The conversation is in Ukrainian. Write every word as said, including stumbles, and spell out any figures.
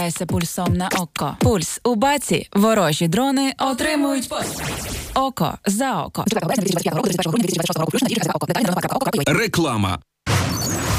Пульсом на око. Пульс у баці. Ворожі дрони отримують пост. Око за око. Реклама.